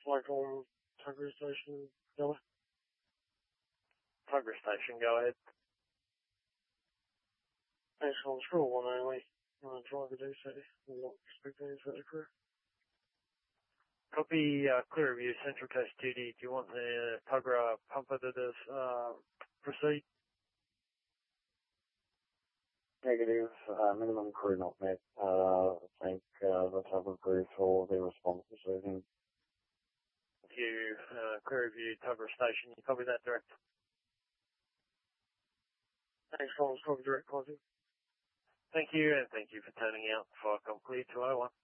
Flight on Tugger Station, Delhi. Tugger Station, go ahead. Thanks on Scroll 1 only. Driver DC. I'm not expecting any further crew. Copy, clear of you, Central Coast Duty. Do you want the Tugger pumper to proceed? Negative, minimum crew not met. Thank the Tugger crew for their response this evening. Thank you, clear of you, Tugger Station. You copy that, direct? Thanks on Scroll Direct Contact. Thank you, and thank you for turning out. Fire Complete 201.